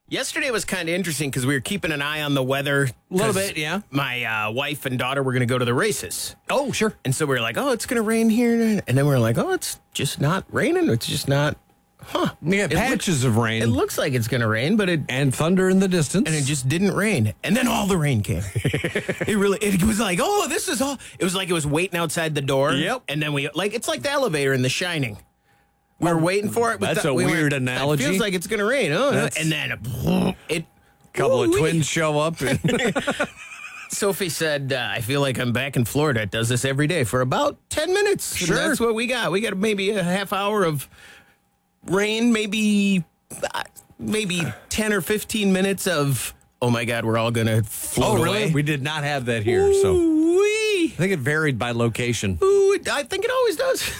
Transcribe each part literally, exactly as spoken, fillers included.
Yesterday was kind of interesting because we were keeping an eye on the weather. A little bit, yeah. My uh, wife and daughter were going to go to the races. Oh, sure. And so we were like, oh, it's going to rain here. And then we were like, oh, it's just not raining. It's just not, huh. You got It patches looks- of rain. It looks like it's going to rain, but it... and thunder in the distance. And it just didn't rain. And then all the rain came. It really, it was like, oh, this is all... It was like it was waiting outside the door. Yep. And then we, like, it's like the elevator in The Shining. We were waiting for it. That's the, a we weird went, analogy. It feels like it's going to rain. Oh, That's- and then it... it couple of Ooh-wee. twins show up. And Sophie said, uh, I feel like I'm back in Florida. It does this every day for about ten minutes. And Sure. that's what we got. We got maybe a half hour of rain, maybe uh, maybe ten or fifteen minutes of, oh, my God, we're all going to float oh, really? away. We did not have that here. So Ooh-wee. I think it varied by location. Ooh, I think it always does.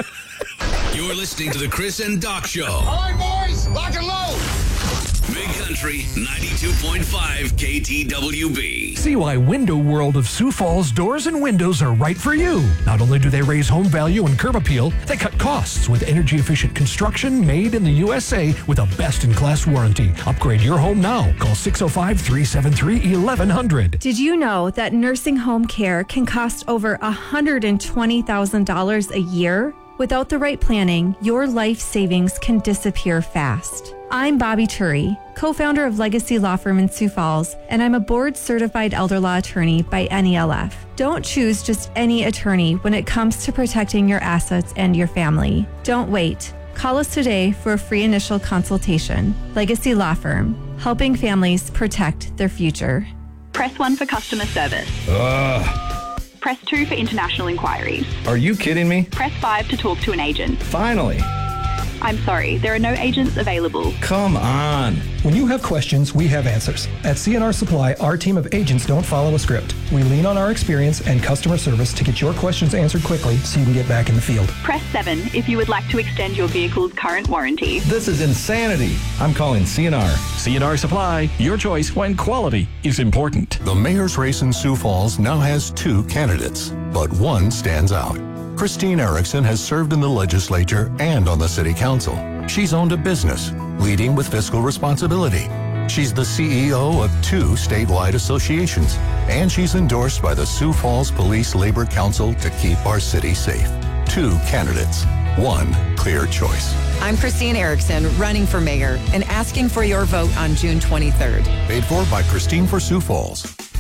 You're listening to the Chris and Doc Show. All right, boys, lock and load. Big Country ninety-two point five K T W B. See why Window World of Sioux Falls doors and windows are right for you. Not only do they raise home value and curb appeal, they cut costs with energy-efficient construction made in the U S A with a best-in-class warranty. Upgrade your home now. Call six oh five, three seven three, eleven hundred. Did you know that nursing home care can cost over one hundred twenty thousand dollars a year? Without the right planning, your life savings can disappear fast. I'm Bobby Turi, co-founder of Legacy Law Firm in Sioux Falls, and I'm a board-certified elder law attorney by N E L F. Don't choose just any attorney when it comes to protecting your assets and your family. Don't wait. Call us today for a free initial consultation. Legacy Law Firm, helping families protect their future. Press one for customer service. Ugh. Press two for international inquiries. Are you kidding me? Press five to talk to an agent. Finally. I'm sorry, there are no agents available. Come on. When you have questions, we have answers. At C N R Supply, our team of agents don't follow a script. We lean on our experience and customer service to get your questions answered quickly so you can get back in the field. Press seven if you would like to extend your vehicle's current warranty. This is insanity. I'm calling C N R. C N R Supply, your choice when quality is important. The mayor's race in Sioux Falls now has two candidates, but one stands out. Christine Erickson has served in the legislature and on the city council. She's owned a business, leading with fiscal responsibility. She's the C E O of two statewide associations, and she's endorsed by the Sioux Falls Police Labor Council to keep our city safe. Two candidates, one clear choice. I'm Christine Erickson, running for mayor and asking for your vote on June twenty-third. Paid for by Christine for Sioux Falls.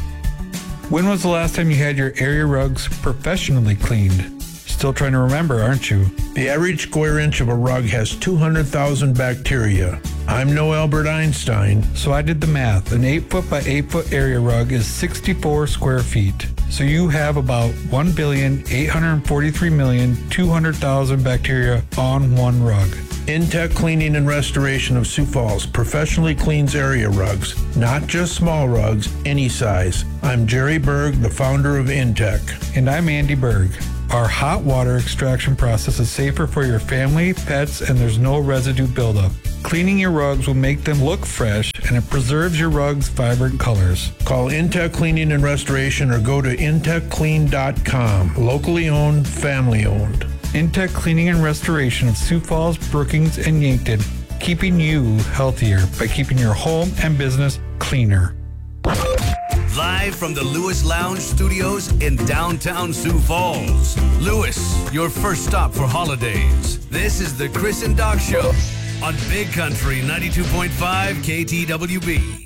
When was the last time you had your area rugs professionally cleaned? Still trying to remember, aren't you? The average square inch of a rug has two hundred thousand bacteria. I'm no Albert Einstein. So I did the math. An eight foot by eight foot area rug is sixty-four square feet. So you have about one billion, eight hundred forty-three million, two hundred thousand bacteria on one rug. Intech Cleaning and Restoration of Sioux Falls professionally cleans area rugs, not just small rugs, any size. I'm Jerry Berg, the founder of Intech. And I'm Andy Berg. Our hot water extraction process is safer for your family, pets, and there's no residue buildup. Cleaning your rugs will make them look fresh, and it preserves your rugs' vibrant colors. Call Intech Cleaning and Restoration or go to intech clean dot com. Locally owned, family owned. Intech Cleaning and Restoration of Sioux Falls, Brookings, and Yankton, keeping you healthier by keeping your home and business cleaner. Live from the Lewis Lounge Studios in downtown Sioux Falls. Lewis, your first stop for holidays. This is the Chris and Doc Show on Big Country ninety-two point five K T W B.